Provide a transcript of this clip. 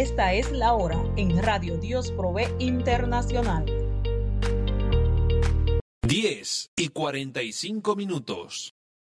Esta es la hora en Radio Dios Provee Internacional. 10:45.